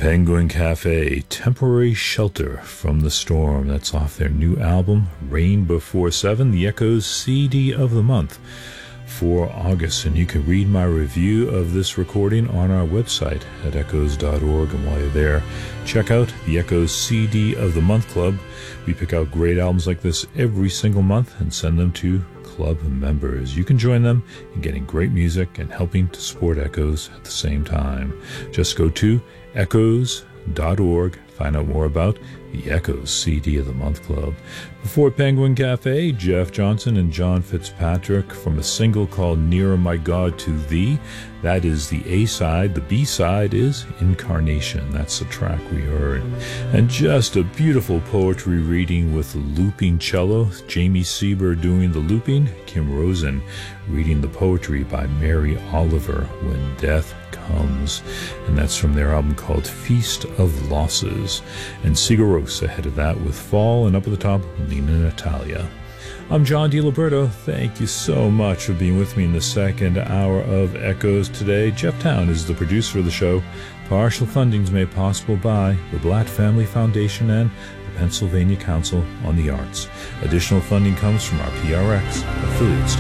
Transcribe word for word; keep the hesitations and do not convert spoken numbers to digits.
Penguin Cafe, Temporary Shelter from the Storm. That's off their new album, Rain Before Seven, the Echoes C D of the month for August. And you can read my review of this recording on our website at echoes dot org. And while you're there, check out the Echoes C D of the Month Club. We pick out great albums like this every single month and send them to club members. You can join them in getting great music and helping to support Echoes at the same time. Just go to echoes dot org. Find out more about the Echoes C D of the Month Club. Before Penguin Cafe, Jeff Johnson and John Fitzpatrick from a single called Nearer My God to Thee. That is the A-side. The B-side is Incarnation. That's the track we heard. And just a beautiful poetry reading with looping cello. Jamie Sieber doing the looping. Kim Rosen reading the poetry by Mary Oliver, When Death Comes. And that's from their album called Feast of Losses. And Sigur Rós ahead of that with Fall, and up at the top, Lena Natalia. I'm John DiLiberto. Thank you so much for being with me in the second hour of Echoes today. Jeff Town is the producer of the show. Partial funding is made possible by the Blatt Family Foundation and the Pennsylvania Council on the Arts. Additional funding comes from our P R X affiliate